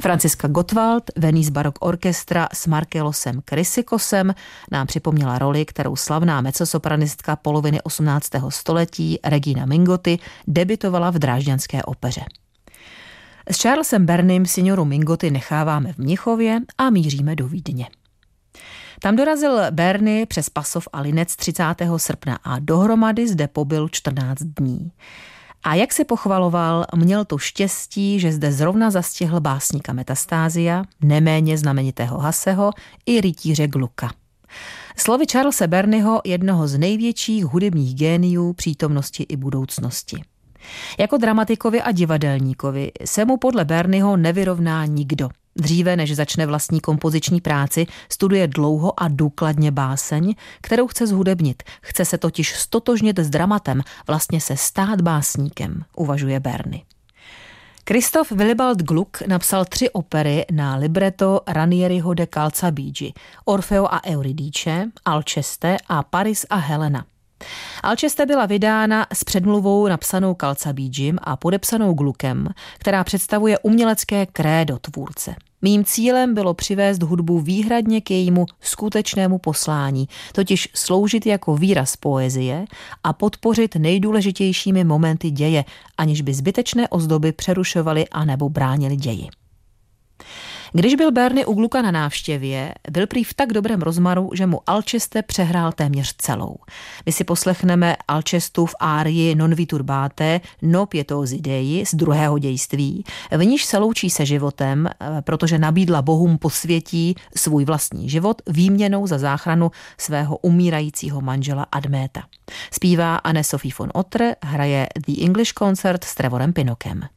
Franziska Gottwald, Venice Baroque Orchestra s Markelosem Chrysikosem nám připomněla roli, kterou slavná mezzosopranistka poloviny 18. století Regina Mingotti debitovala v Drážďanské opeře. S Charlesem Bernym signoru Mingotti necháváme v Mnichově a míříme do Vídně. Tam dorazil Berny přes Pasov a Linec 30. srpna a dohromady zde pobyl 14 dní. A jak se pochvaloval, měl to štěstí, že zde zrovna zastihl básníka Metastázia, neméně znamenitého Hasseho i rytíře Glucka. Slovy Charlese Bernyho, jednoho z největších hudebních géniů přítomnosti i budoucnosti. Jako dramatikovi a divadelníkovi se mu podle Bernyho nevyrovná nikdo. Dříve, než začne vlastní kompoziční práci, studuje dlouho a důkladně báseň, kterou chce zhudebnit. Chce se totiž stotožnit s dramatem, vlastně se stát básníkem, uvažuje Berny. Christoph Willibald Gluck napsal 3 opery na libreto Ranieriho de Calzabigi, Orfeo a Euridice, Alceste a Paris a Helena. Alceste byla vydána s předmluvou napsanou Calzabigim a podepsanou Gluckem, která představuje umělecké krédo tvůrce. Mým cílem bylo přivést hudbu výhradně k jejímu skutečnému poslání, totiž sloužit jako výraz poezie a podpořit nejdůležitějšími momenty děje, aniž by zbytečné ozdoby přerušovaly anebo bránily ději. Když byl Berny u Glucka na návštěvě, byl prý v tak dobrém rozmaru, že mu Alceste přehrál téměř celou. My si poslechneme Alcestu v árii Non vi turbate, no pietosi Dei z 2. dějství, v níž se loučí se životem, protože nabídla bohům posvětí svůj vlastní život výměnou za záchranu svého umírajícího manžela Adméta. Zpívá Anne-Sophie von Otter, hraje The English Concert s Trevorem Pinokem.